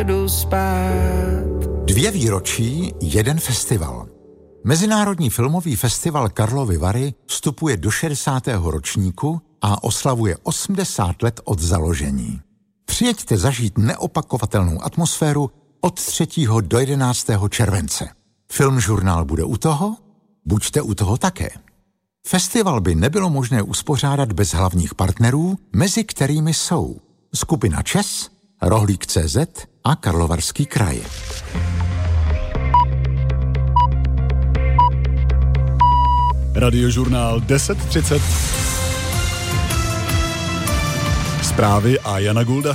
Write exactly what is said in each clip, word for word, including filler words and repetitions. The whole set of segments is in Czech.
Dvě výročí, jeden festival. Mezinárodní filmový festival Karlovy Vary vstupuje do šedesátého ročníku a oslavuje osmdesát let od založení. Přijeďte zažít neopakovatelnou atmosféru od třetího do jedenáctého července. Filmžurnál bude u toho? Buďte u toho také. Festival by nebylo možné uspořádat bez hlavních partnerů, mezi kterými jsou skupina ČES, Rohlík tečka cé zet a Karlovarský kraj. Radiožurnál deset třicet. Zprávy a Jana Gulda.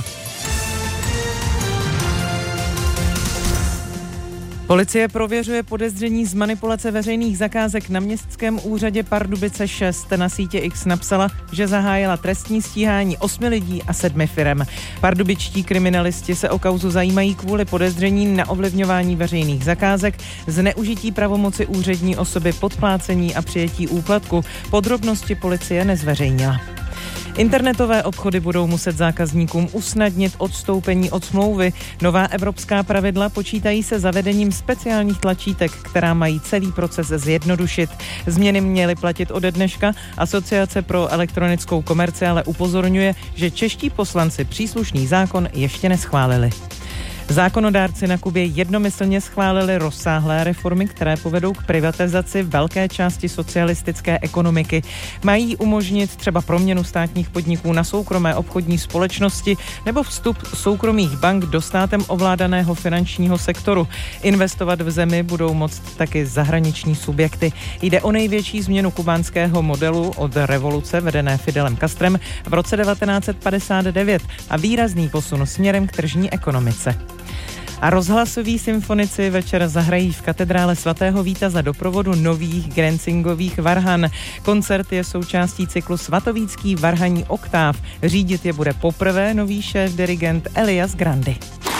Policie prověřuje podezření z manipulace veřejných zakázek na městském úřadě Pardubice šest. Na sítě X napsala, že zahájila trestní stíhání osmi lidí a sedmi firem. Pardubičtí kriminalisti se o kauzu zajímají kvůli podezření na ovlivňování veřejných zakázek, zneužití pravomoci úřední osoby, podplácení a přijetí úplatku. Podrobnosti policie nezveřejnila. Internetové obchody budou muset zákazníkům usnadnit odstoupení od smlouvy. Nová evropská pravidla počítají se zavedením speciálních tlačítek, která mají celý proces zjednodušit. Změny měly platit ode dneška. Asociace pro elektronickou komerci ale upozorňuje, že čeští poslanci příslušný zákon ještě neschválili. Zákonodárci na Kubě jednomyslně schválili rozsáhlé reformy, které povedou k privatizaci velké části socialistické ekonomiky. Mají umožnit třeba proměnu státních podniků na soukromé obchodní společnosti nebo vstup soukromých bank do státem ovládaného finančního sektoru. Investovat v zemi budou moct taky zahraniční subjekty. Jde o největší změnu kubánského modelu od revoluce vedené Fidelem Castrem v roce devatenáct set padesát devět a výrazný posun směrem k tržní ekonomice. A rozhlasoví symfonici večer zahrají v katedrále svatého Víta za doprovodu nových Grencingových varhan. Koncert je součástí cyklu Svatovícký varhaní oktáv. Řídit je bude poprvé nový šéf-dirigent Elias Grandi.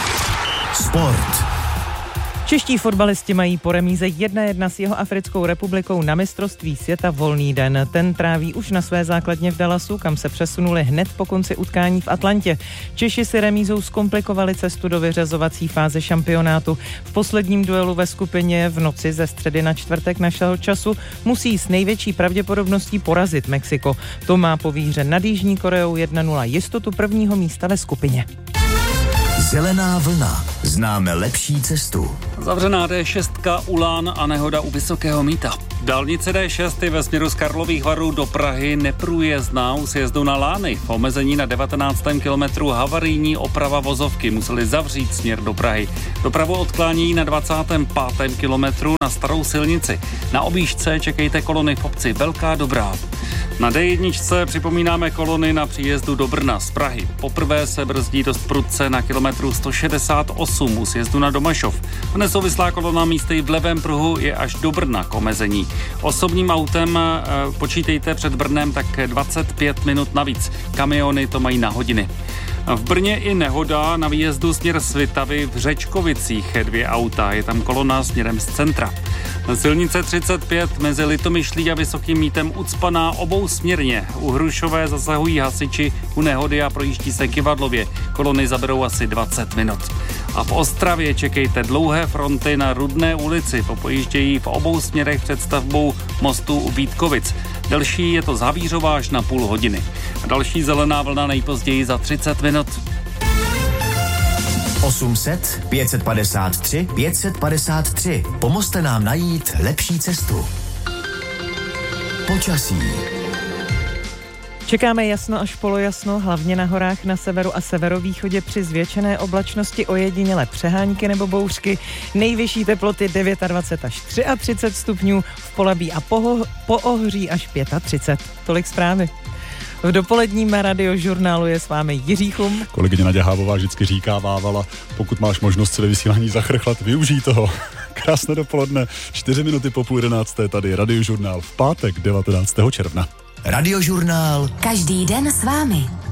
Sport. Čeští fotbalisti mají po remíze jedna jedna s Jihoafrickou republikou na mistrovství světa volný den. Ten tráví už na své základně v Dallasu, kam se přesunuli hned po konci utkání v Atlantě. Češi si remízou zkomplikovali cestu do vyřazovací fáze šampionátu. V posledním duelu ve skupině v noci ze středy na čtvrtek našeho času musí s největší pravděpodobností porazit Mexiko. To má po výhře nad Jižní Koreou jedna nula jistotu prvního místa ve skupině. Zelená vlna. Známe lepší cestu. Zavřená dé šest Ulán a nehoda u Vysokého Mýta. Dálnice dé šest je ve směru z Karlových Varů do Prahy neprůjezdná u sjezdu na Lány. V omezení na devatenáctém kilometru havarijní oprava vozovky museli zavřít směr do Prahy. Dopravu odklání na dvacátém pátém kilometru na starou silnici. Na objížďce čekejte kolony v obci Velká Dobrá. Na dé jedna připomínáme kolony na příjezdu do Brna z Prahy. Poprvé se brzdí dost prudce na kilometru sto šedesát osm u sjezdu na Domašov. Nesouvislá kolona místy v levém pruhu je až do Brna k omezení. Osobním autem e, počítejte před Brnem tak dvacet pět minut navíc. Kamiony to mají na hodiny. V Brně i nehoda na výjezdu směr Svitavy v Řečkovicích. Dvě auta, je tam kolona směrem z centra. Silnice třicet pět mezi Litomyšlí a Vysokým Mýtem ucpaná obousměrně. U Hrušové zasahují hasiči u nehody a projíždí se Kyvadlově. Kolony zaberou asi dvacet minut. A v Ostravě čekejte dlouhé fronty na Rudné ulici. Popojíždějí v obou směrech před stavbou mostu u Vítkovic. Delší je to Zavířová až na půl hodiny. A další zelená vlna nejpozději za třicet minut. osm set, pět set padesát tři, pět set padesát tři. Pomozte nám najít lepší cestu. Počasí. Čekáme jasno až polojasno, hlavně na horách na severu a severovýchodě při zvětšené oblačnosti ojedinělé přehánky nebo bouřky. Nejvyšší teploty dvacet devět až třicet tři stupňů, v Polabí a poho- Poohří až třicet pět. Tolik zprávy. V dopoledním radiožurnálu je s vámi Jiří Chum. Kolegyně Naďa Hábová vždycky říká vávala, pokud máš možnost se ve vysílání zachrchlat, využij toho. Krásné dopoledne, čtyři minuty po půl jedenácté, tady radiožurnál v pátek devatenáctého června. Radiožurnál. Každý den s vámi.